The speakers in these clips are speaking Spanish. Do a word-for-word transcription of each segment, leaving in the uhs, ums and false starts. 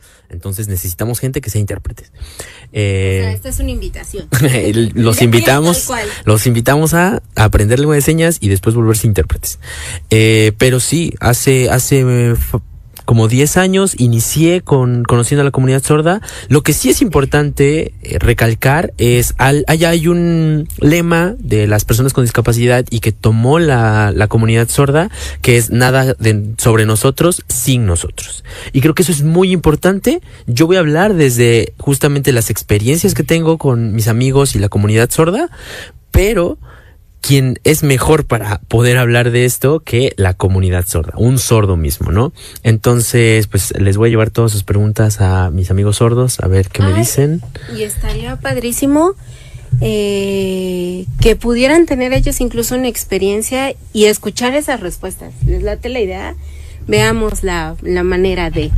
Entonces necesitamos gente que sea intérpretes. Eh, o sea, esta es una invitación. los invitamos, los invitamos a aprender lengua de señas y después volverse intérpretes. Eh, pero sí, hace, hace eh, como diez años inicié con conociendo a la comunidad sorda. Lo que sí es importante eh, recalcar es, al, allá hay un lema de las personas con discapacidad y que tomó la, la comunidad sorda, que es nada de, sobre nosotros sin nosotros. Y creo que eso es muy importante. Yo voy a hablar desde justamente las experiencias que tengo con mis amigos y la comunidad sorda, pero quien es mejor para poder hablar de esto que la comunidad sorda, un sordo mismo, ¿no? Entonces, pues les voy a llevar todas sus preguntas a mis amigos sordos, a ver qué Ay, me dicen. Y estaría padrísimo eh, que pudieran tener ellos incluso una experiencia y escuchar esas respuestas. ¿Les late la idea? Veamos la, la manera de...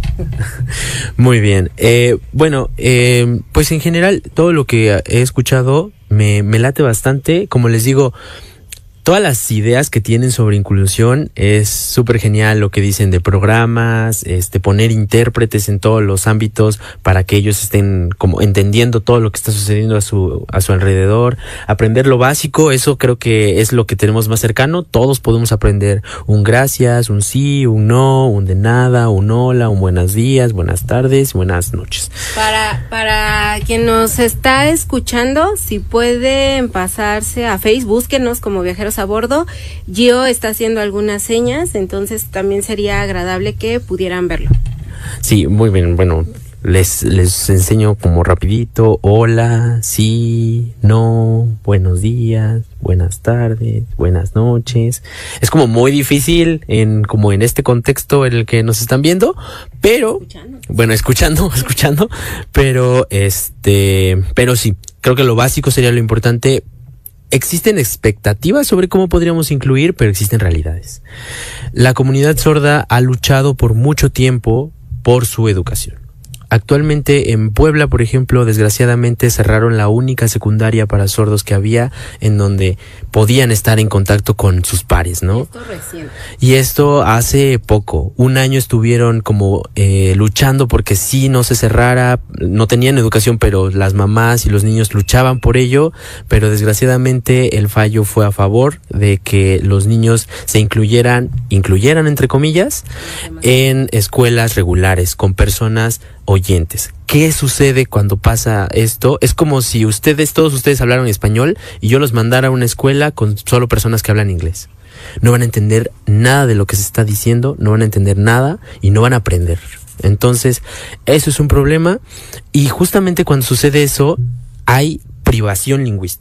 Muy bien. Eh, bueno, eh, pues en general todo lo que he escuchado me, me late bastante. Como les digo, todas las ideas que tienen sobre inclusión es súper genial. Lo que dicen de programas, este, poner intérpretes en todos los ámbitos para que ellos estén como entendiendo todo lo que está sucediendo a su, a su alrededor. Aprender lo básico, eso creo que es lo que tenemos más cercano. Todos podemos aprender un gracias, un sí, un no, un de nada, un hola, un buenos días, buenas tardes, buenas noches. Para, para quien nos está escuchando, si pueden pasarse a Facebook, búsquenos como Viajeros a Bordo. Gio está haciendo algunas señas, entonces también sería agradable que pudieran verlo. Sí, muy bien. Bueno, les les enseño como rapidito. Hola, sí, no, buenos días, buenas tardes, buenas noches. Es como muy difícil en como en este contexto en el que nos están viendo, pero escuchando. bueno, escuchando, escuchando, pero este, pero sí, creo que lo básico sería lo importante. Existen expectativas sobre cómo podríamos incluir, pero existen realidades. La comunidad sorda ha luchado por mucho tiempo por su educación. Actualmente en Puebla, por ejemplo, desgraciadamente cerraron la única secundaria para sordos que había, en donde podían estar en contacto con sus pares, ¿no? Esto recién. Y esto hace poco. Un año estuvieron como eh, luchando porque sí no se cerrara. No tenían educación, pero las mamás y los niños luchaban por ello. Pero desgraciadamente el fallo fue a favor de que los niños se incluyeran, incluyeran entre comillas, en escuelas regulares con personas oyentes. ¿Qué sucede cuando pasa esto? Es como si ustedes, todos ustedes hablaran español y yo los mandara a una escuela con solo personas que hablan inglés. No van a entender nada de lo que se está diciendo, no van a entender nada y no van a aprender. Entonces, eso es un problema y justamente cuando sucede eso, hay privación lingüística.